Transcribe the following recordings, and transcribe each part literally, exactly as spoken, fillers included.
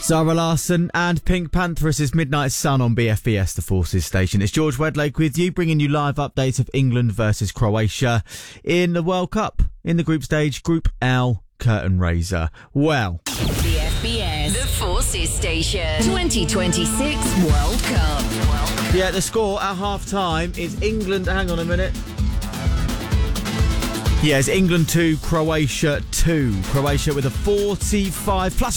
Zara Larsson and Pink Panthers' Midnight Sun on B F B S, the Forces station. It's George Wedlake with you, bringing you live updates of England versus Croatia in the World Cup, in the group stage, Group L, curtain raiser. Well, B F B S, the Forces station, twenty twenty-six World Cup. World Cup. Yeah, the score at half-time is England... Hang on a minute. Yeah, it's England two, Croatia two. Croatia with a forty-five plus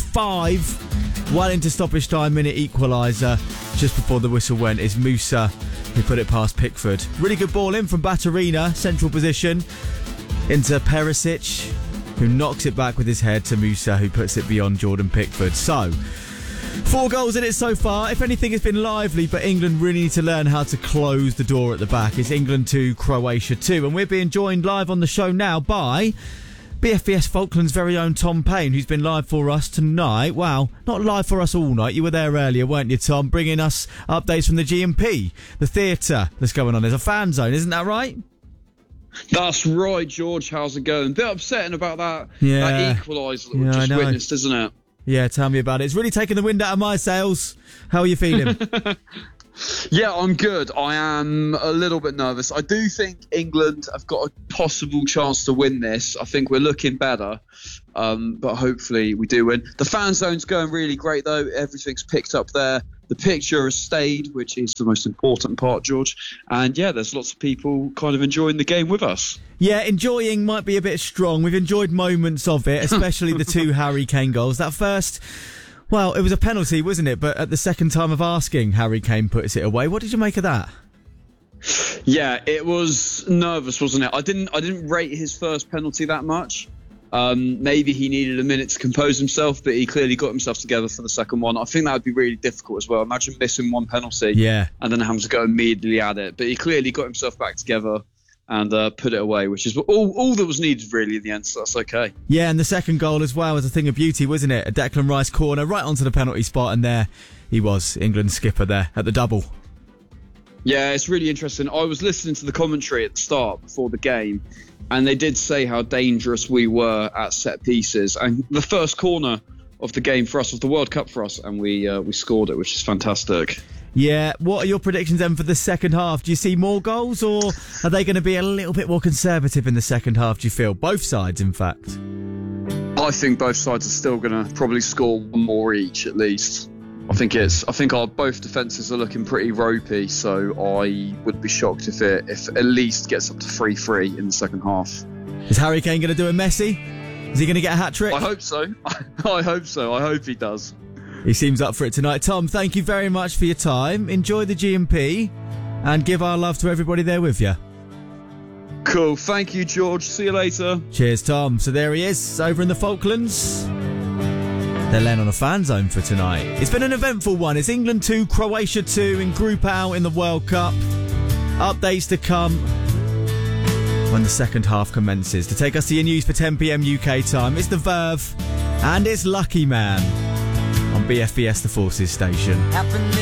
five, well into stoppage time, minute equaliser. Just before the whistle went is Musa, who put it past Pickford. Really good ball in from Baturina, central position, into Perisic, who knocks it back with his head to Musa, who puts it beyond Jordan Pickford. So, four goals in it so far. If anything, it's been lively, but England really need to learn how to close the door at the back. It's England two, Croatia two. And we're being joined live on the show now by B F B S Falklands' very own Tom Payne, who's been live for us tonight. Wow, not live for us all night. You were there earlier, weren't you, Tom? Bringing us updates from the G M P, the theatre that's going on. There's a fan zone, isn't that right? That's right, George. How's it going? A bit upsetting about that, yeah. that equaliser that we yeah, just witnessed, isn't it? Yeah, tell me about it. It's really taking the wind out of my sails. How are you feeling? Yeah, I'm good. I am a little bit nervous. I do think England have got a possible chance to win this. I think we're looking better, um, but hopefully we do win. The fan zone's going really great, though. Everything's picked up there. The picture has stayed, which is the most important part, George. And yeah, there's lots of people kind of enjoying the game with us. Yeah, enjoying might be a bit strong. We've enjoyed moments of it, especially the two Harry Kane goals. That first, well, it was a penalty, wasn't it? But at the second time of asking, Harry Kane puts it away. What did you make of that? Yeah, it was nervous, wasn't it? I didn't, I didn't rate his first penalty that much. Um, maybe he needed a minute to compose himself, but he clearly got himself together for the second one. I think that would be really difficult as well. Imagine missing one penalty, yeah, and then having to go immediately at it. But he clearly got himself back together and uh, put it away, which is all, all that was needed really in the end, so that's okay. Yeah, and the second goal as well was a thing of beauty, wasn't it? A Declan Rice corner right onto the penalty spot, and there he was, England's skipper there at the double. Yeah, it's really interesting. I was listening to the commentary at the start before the game, and they did say how dangerous we were at set pieces. And the first corner of the game for us was the World Cup for us, and we uh, we scored it, which is fantastic. Yeah, what are your predictions then for the second half? Do you see more goals, or are they going to be a little bit more conservative in the second half, do you feel? Both sides, in fact. I think both sides are still going to probably score one more each, at least. I think it's. I think our both defences are looking pretty ropey, so I would be shocked if it if at least gets up to three three in the second half. Is Harry Kane going to do a Messi? Is he going to get a hat trick? I hope so. I hope so. I hope he does. He seems up for it tonight. Tom, thank you very much for your time. Enjoy the G M P, and give our love to everybody there with you. Cool. Thank you, George. See you later. Cheers, Tom. So there he is, over in the Falklands. They're laying on a fan zone for tonight. It's been an eventful one. It's England two, Croatia two in Group L in the World Cup. Updates to come when the second half commences. To take us to your news for ten p.m. U K time, it's The Verve and it's Lucky Man on B F B S, the Forces station.